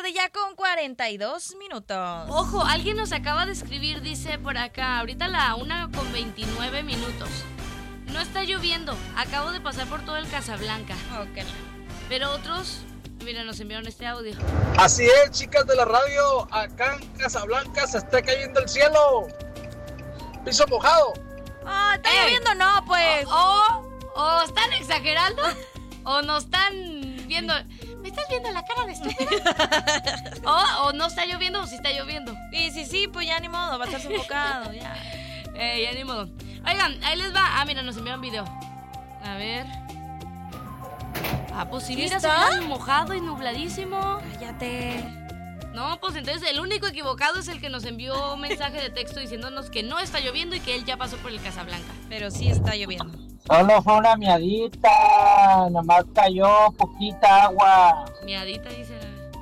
tarde ya con 42 minutos. Ojo, alguien nos acaba de escribir, dice por acá, ahorita la 1:29. No está lloviendo, acabo de pasar por todo el Casablanca. Ok. Pero otros, mira, nos enviaron este audio. Así es, chicas de la radio, acá en Casablanca se está cayendo el cielo. Piso mojado. Ah, está lloviendo, no, pues. O están exagerando, o nos están viendo. ¿Me estás viendo la cara de estúpida? o no está lloviendo, o sí está lloviendo. Sí, pues ya ni modo, va a estar sofocado, ya. Ya ni modo. Oigan, ahí les va. Ah, mira, nos enviaron video. A ver. Ah, pues sí, mira, está? se ve mojado y nubladísimo. Cállate. No, pues entonces el único equivocado es el que nos envió un mensaje de texto diciéndonos que no está lloviendo y que él ya pasó por el Casablanca. Pero sí está lloviendo. Solo fue una miadita, nomás cayó poquita agua. Miadita, dice.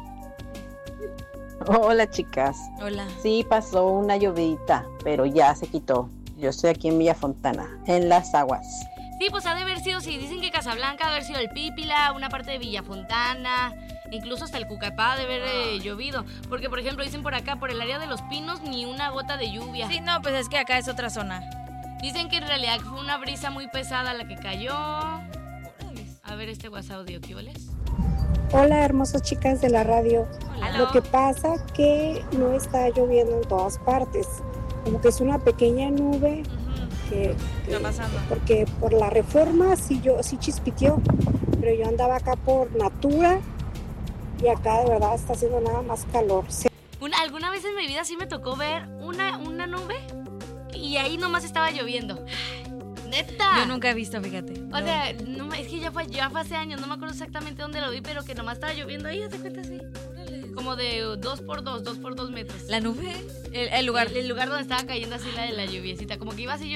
Hola, chicas. Hola. Sí, pasó una llovidita, pero ya se quitó. Yo estoy aquí en Villa Fontana, en Las Aguas. Sí, pues ha de haber sido, si dicen que Casablanca ha de haber sido el Pípila, una parte de Villafontana, incluso hasta el Cucapá ha de haber llovido. Porque, por ejemplo, dicen por acá, por el área de Los Pinos, ni una gota de lluvia. Sí, no, pues es que acá es otra zona. Dicen que en realidad fue una brisa muy pesada la que cayó. A ver este WhatsApp audio, ¿qué voles? Hola, hermosas chicas de la radio. Hola. Lo que pasa que no está lloviendo en todas partes. Como que es una pequeña nube que está pasando. Porque por la Reforma sí chispiteó, pero yo andaba acá por Natura y acá de verdad está haciendo nada más calor. Alguna vez en mi vida sí me tocó ver una nube y ahí nomás estaba lloviendo. ¡Neta! Yo nunca he visto, fíjate. O sea, no, es que ya fue hace años, no me acuerdo exactamente dónde lo vi, pero que nomás estaba lloviendo ahí, ¿te cuenta así? Como de 2x2 metros. ¿La nube? El lugar. El lugar donde estaba cayendo así la lluviecita, como que iba así